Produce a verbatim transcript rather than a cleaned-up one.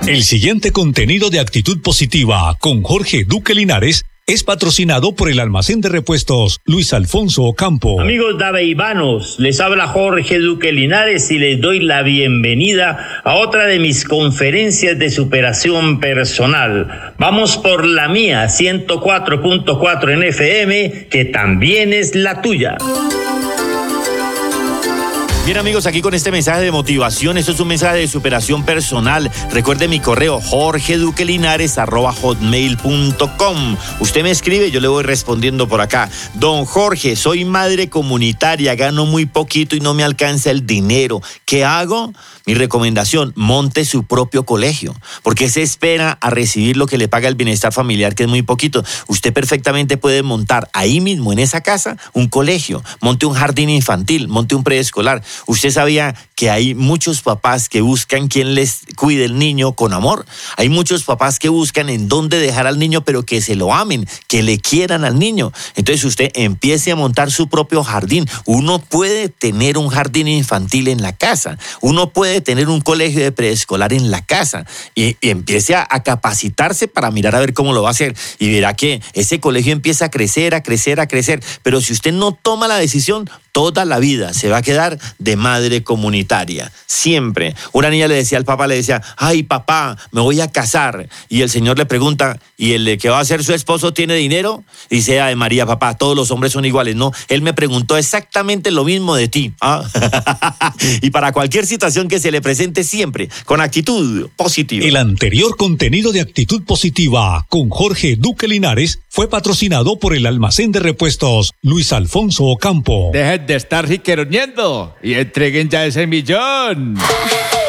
El siguiente contenido de Actitud Positiva con Jorge Duque Linares es patrocinado por el almacén de repuestos Luis Alfonso Ocampo. Amigos daveivanos, les habla Jorge Duque Linares y les doy la bienvenida a otra de mis conferencias de superación personal. Vamos por la mía, ciento cuatro punto cuatro en F M, que también es la tuya. Bien, amigos, aquí con este mensaje de motivación. Esto es un mensaje de superación personal. Recuerde mi correo jorgeduquelinares arroba hotmail punto com. Usted me escribe, yo le voy respondiendo por acá. Don Jorge, soy madre comunitaria, gano muy poquito y no me alcanza el dinero. ¿Qué hago? Mi recomendación, monte su propio colegio, porque se espera a recibir lo que le paga el bienestar familiar, que es muy poquito. Usted perfectamente puede montar ahí mismo, en esa casa, un colegio. Monte un jardín infantil, monte un preescolar. ¿Usted sabía que hay muchos papás que buscan quien les cuide el niño con amor? Hay muchos papás que buscan en dónde dejar al niño, pero que se lo amen, que le quieran al niño. Entonces usted empiece a montar su propio jardín. Uno puede tener un jardín infantil en la casa. Uno puede tener un colegio de preescolar en la casa. Y, y empiece a, a capacitarse para mirar a ver cómo lo va a hacer. Y verá que ese colegio empieza a crecer, a crecer, a crecer. Pero si usted no toma la decisión, toda la vida se va a quedar de madre comunitaria. Siempre. Una niña le decía al papá, le decía, ay papá, me voy a casar. Y el señor le pregunta, ¿y el que va a ser su esposo tiene dinero? Y dice, ay María, papá, todos los hombres son iguales. No, él me preguntó exactamente lo mismo de ti. ¿Ah? Y para cualquier situación que se le presente, siempre con actitud positiva. El anterior contenido de Actitud Positiva con Jorge Duque Linares fue patrocinado por el almacén de repuestos Luis Alfonso Ocampo. Dejen de estar riqueroñando y entreguen ya ese millón.